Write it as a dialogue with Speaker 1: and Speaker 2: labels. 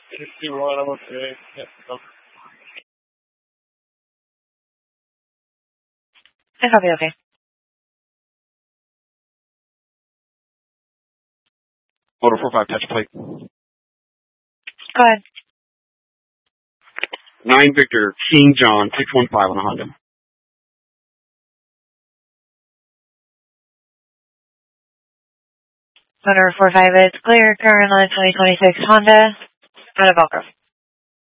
Speaker 1: 51, I'm okay.
Speaker 2: I copy, okay.
Speaker 3: Motor 45, touch plate.
Speaker 2: Go ahead.
Speaker 3: 9 Victor, King John, 615 on a Honda.
Speaker 2: Motor 45 is clear, current on a 2026 Honda out of Velcro.